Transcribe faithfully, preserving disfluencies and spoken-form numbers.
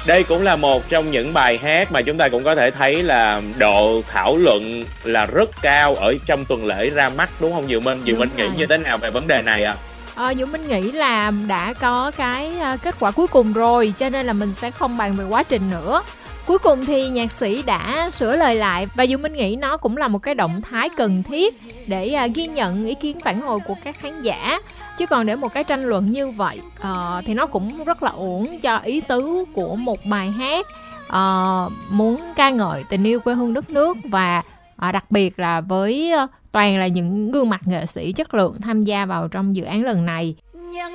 Đây cũng là một trong những bài hát mà chúng ta cũng có thể thấy là độ thảo luận là rất cao ở trong tuần lễ ra mắt, đúng không Diệu Minh? Diệu Đúng Minh nghĩ rồi. như thế nào về vấn đề này ạ? Ờ, Dũng Minh nghĩ là đã có cái à, kết quả cuối cùng rồi, cho nên là mình sẽ không bàn về quá trình nữa. Cuối cùng thì nhạc sĩ đã sửa lời lại, và Dũng Minh nghĩ nó cũng là một cái động thái cần thiết để à, ghi nhận ý kiến phản hồi của các khán giả. Chứ còn để một cái tranh luận như vậy ờ, thì nó cũng rất là uổng cho ý tứ của một bài hát ờ, muốn ca ngợi tình yêu quê hương đất nước, và à, đặc biệt là với toàn là những gương mặt nghệ sĩ chất lượng tham gia vào trong dự án lần này.